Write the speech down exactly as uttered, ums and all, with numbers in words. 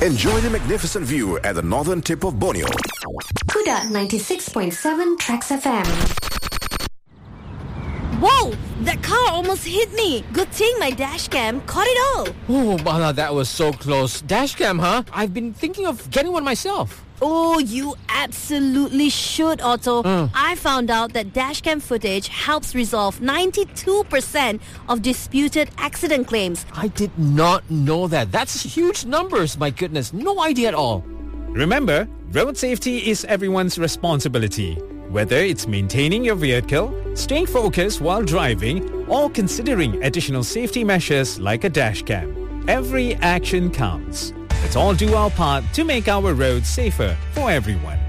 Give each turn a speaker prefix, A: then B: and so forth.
A: Enjoy the magnificent view at the northern tip of Borneo.
B: Kuda ninety-six point seven Trax F M.
C: Whoa! That car almost hit me. Good thing my dash cam caught it all.
D: Oh, Bala, that was so close. Dashcam, huh? I've been thinking of getting one myself.
C: Oh, you absolutely should, Otto.
D: Mm.
C: I found out that dashcam footage helps resolve ninety-two percent of disputed accident claims.
D: I did not know that. That's huge numbers, my goodness. No idea at all.
E: Remember, road safety is everyone's responsibility. Whether it's maintaining your vehicle, staying focused while driving, or considering additional safety measures like a dash cam. Every action counts. Let's all do our part to make our roads safer for everyone.